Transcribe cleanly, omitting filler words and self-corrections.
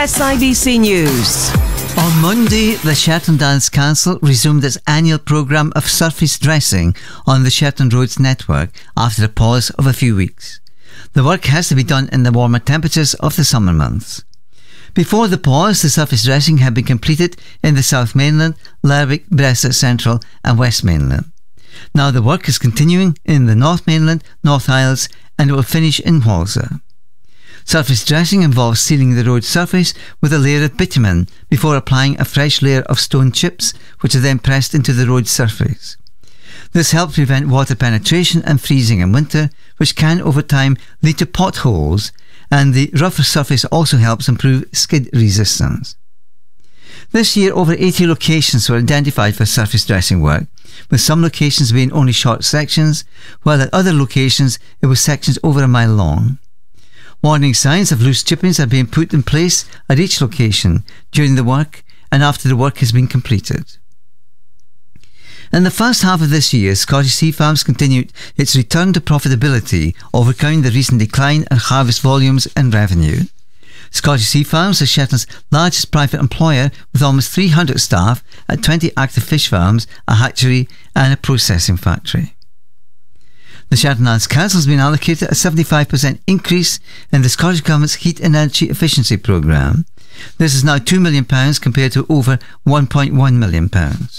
SIBC News. On Monday, the Shetland Dance Council resumed its annual programme of surface dressing on the Shetland Roads network after a pause of a few weeks. The work has to be done in the warmer temperatures of the summer months. Before the pause, the surface dressing had been completed in the South Mainland, Lerwick, Bressa Central and West Mainland. Now the work is continuing in the North Mainland, North Isles, and it will finish in Walsall. Surface dressing involves sealing the road surface with a layer of bitumen before applying a fresh layer of stone chips, which are then pressed into the road surface. This helps prevent water penetration and freezing in winter, which can over time lead to potholes, and the rougher surface also helps improve skid resistance. This year, over 80 locations were identified for surface dressing work, with some locations being only short sections, while at other locations it was sections over a mile long. Warning signs of loose chippings are being put in place at each location during the work and after the work has been completed. In the first half of this year, Scottish Sea Farms continued its return to profitability, overcoming the recent decline in harvest volumes and revenue. Scottish Sea Farms is Shetland's largest private employer with almost 300 staff at 20 active fish farms, a hatchery and a processing factory. The Shetland Dance Council has been allocated a 75% increase in the Scottish Government's Heat and Energy Efficiency Programme. This is now £2 million compared to over £1.1 million.